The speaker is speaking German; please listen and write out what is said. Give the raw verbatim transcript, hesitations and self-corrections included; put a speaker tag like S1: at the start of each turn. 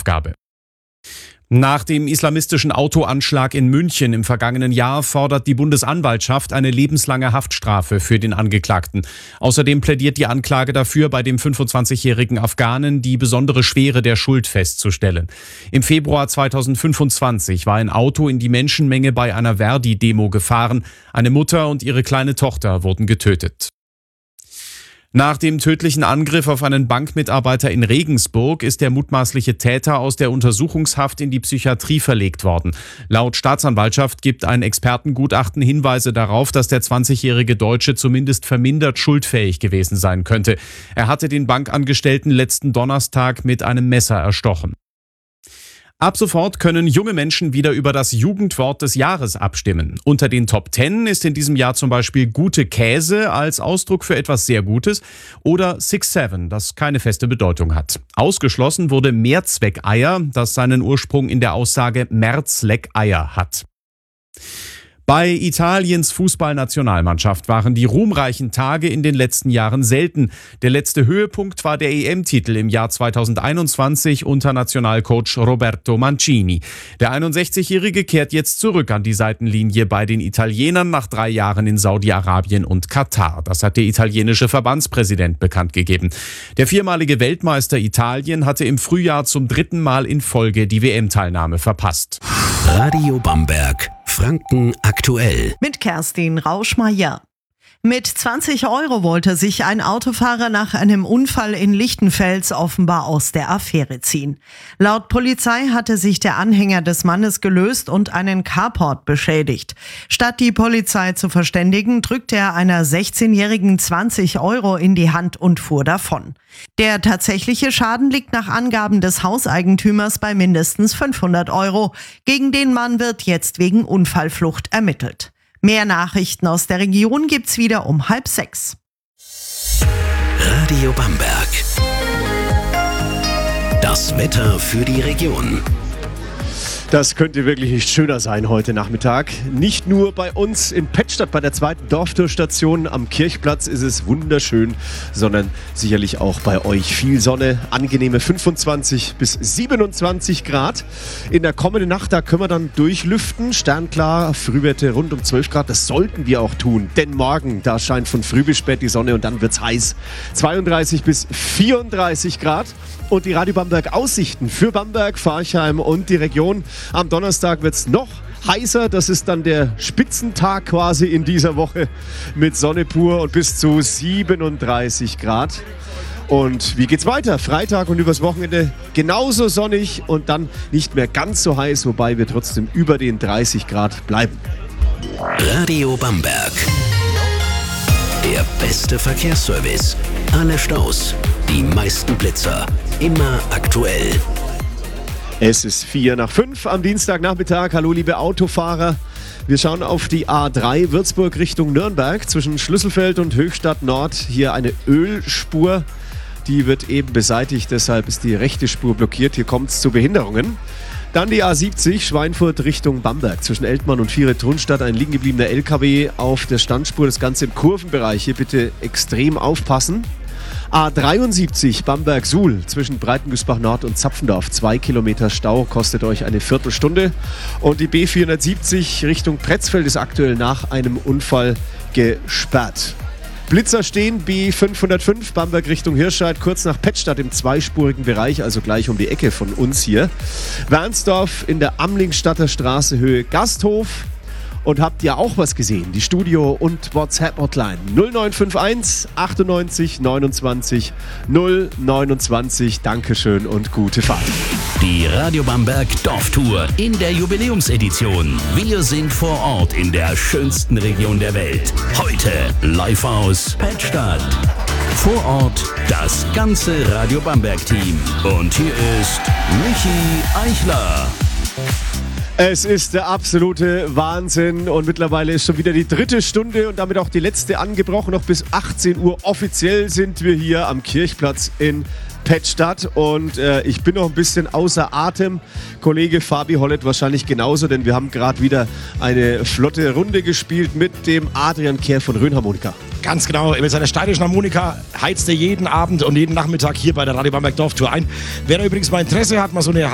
S1: Aufgabe. Nach dem islamistischen Autoanschlag in München im vergangenen Jahr fordert die Bundesanwaltschaft eine lebenslange Haftstrafe für den Angeklagten. Außerdem plädiert die Anklage dafür, bei dem fünfundzwanzigjährigen Afghanen die besondere Schwere der Schuld festzustellen. Im Februar zweitausendfünfundzwanzig war ein Auto in die Menschenmenge bei einer Verdi-Demo gefahren. Eine Mutter und ihre kleine Tochter wurden getötet. Nach dem tödlichen Angriff auf einen Bankmitarbeiter in Regensburg ist der mutmaßliche Täter aus der Untersuchungshaft in die Psychiatrie verlegt worden. Laut Staatsanwaltschaft gibt ein Expertengutachten Hinweise darauf, dass der zwanzigjährige Deutsche zumindest vermindert schuldfähig gewesen sein könnte. Er hatte den Bankangestellten letzten Donnerstag mit einem Messer erstochen. Ab sofort können junge Menschen wieder über das Jugendwort des Jahres abstimmen. Unter den Top Ten ist in diesem Jahr zum Beispiel gute Käse als Ausdruck für etwas sehr Gutes oder Six Seven, das keine feste Bedeutung hat. Ausgeschlossen wurde Mehrzweckeier, das seinen Ursprung in der Aussage Mehrzweckeier hat. Bei Italiens Fußballnationalmannschaft waren die ruhmreichen Tage in den letzten Jahren selten. Der letzte Höhepunkt war der E M-Titel im Jahr zweitausendeinundzwanzig unter Nationalcoach Roberto Mancini. Der einundsechzigjährige kehrt jetzt zurück an die Seitenlinie bei den Italienern nach drei Jahren in Saudi-Arabien und Katar. Das hat der italienische Verbandspräsident bekannt gegeben. Der viermalige Weltmeister Italien hatte im Frühjahr zum dritten Mal in Folge die W M-Teilnahme verpasst.
S2: Radio Bamberg, Franken aktuell.
S3: Mit Kerstin Rauschmeier. Mit zwanzig Euro wollte sich ein Autofahrer nach einem Unfall in Lichtenfels offenbar aus der Affäre ziehen. Laut Polizei hatte sich der Anhänger des Mannes gelöst und einen Carport beschädigt. Statt die Polizei zu verständigen, drückte er einer sechzehnjährigen zwanzig Euro in die Hand und fuhr davon. Der tatsächliche Schaden liegt nach Angaben des Hauseigentümers bei mindestens fünfhundert Euro. Gegen den Mann wird jetzt wegen Unfallflucht ermittelt. Mehr Nachrichten aus der Region gibt's wieder um halb sechs.
S2: Radio Bamberg. Das Wetter für die Region.
S4: Das könnte wirklich nicht schöner sein heute Nachmittag. Nicht nur bei uns in Pettstadt bei der zweiten Dorftourstation am Kirchplatz ist es wunderschön, sondern sicherlich auch bei euch. Viel Sonne, angenehme fünfundzwanzig bis siebenundzwanzig Grad. In der kommenden Nacht, da können wir dann durchlüften. Sternklar, Frühwerte rund um zwölf Grad. Das sollten wir auch tun, denn morgen, da scheint von früh bis spät die Sonne und dann wird's heiß. zweiunddreißig bis vierunddreißig Grad. Und die Radio Bamberg Aussichten für Bamberg, Forchheim und die Region. Am Donnerstag wird es noch heißer. Das ist dann der Spitzentag quasi in dieser Woche mit Sonne pur und bis zu siebenunddreißig Grad. Und wie geht's weiter? Freitag und übers Wochenende genauso sonnig und dann nicht mehr ganz so heiß, wobei wir trotzdem über den dreißig Grad bleiben.
S2: Radio Bamberg. Der beste Verkehrsservice. Alle Staus, die meisten Blitzer. Immer aktuell.
S4: Es ist vier nach fünf am Dienstagnachmittag. Hallo liebe Autofahrer. Wir schauen auf die A drei Würzburg Richtung Nürnberg. Zwischen Schlüsselfeld und Höchstadt Nord hier eine Ölspur. Die wird eben beseitigt, deshalb ist die rechte Spur blockiert. Hier kommt es zu Behinderungen. Dann die A siebzig Schweinfurt Richtung Bamberg. Zwischen Eltmann und Viere-Thunstadt ein liegen gebliebener L K W auf der Standspur. Das Ganze im Kurvenbereich. Hier bitte extrem aufpassen. A dreiundsiebzig Bamberg-Suhl zwischen Breitengüßbach Nord und Zapfendorf. Zwei Kilometer Stau kostet euch eine Viertelstunde. Und die B vierhundertsiebzig Richtung Pretzfeld ist aktuell nach einem Unfall gesperrt. Blitzer stehen, B fünfhundertfünf Bamberg Richtung Hirscheid, kurz nach Pettstadt im zweispurigen Bereich, also gleich um die Ecke von uns hier. Wernsdorf in der Amlingstadter Straße Höhe Gasthof. Und habt ihr auch was gesehen? Die Studio- und WhatsApp-Hotline null neun fünf eins achtundneunzig neunundzwanzig null neunundzwanzig. Dankeschön und gute Fahrt.
S2: Die Radio Bamberg Dorftour in der Jubiläumsedition. Wir sind vor Ort in der schönsten Region der Welt. Heute live aus Pettstadt. Vor Ort das ganze Radio Bamberg-Team. Und hier ist Michi Eichler.
S4: Es ist der absolute Wahnsinn und mittlerweile ist schon wieder die dritte Stunde und damit auch die letzte angebrochen. Noch bis achtzehn Uhr offiziell sind wir hier am Kirchplatz in Pettstadt und äh, ich bin noch ein bisschen außer Atem. Kollege Fabi Hollett wahrscheinlich genauso, denn wir haben gerade wieder eine flotte Runde gespielt mit dem Adrian Kehr von Rhönharmonika.
S5: Ganz genau, mit seiner steirischen Harmonika heizt er jeden Abend und jeden Nachmittag hier bei der Radio Bamberg Dorftour ein. Wer da übrigens mal Interesse hat, mal so eine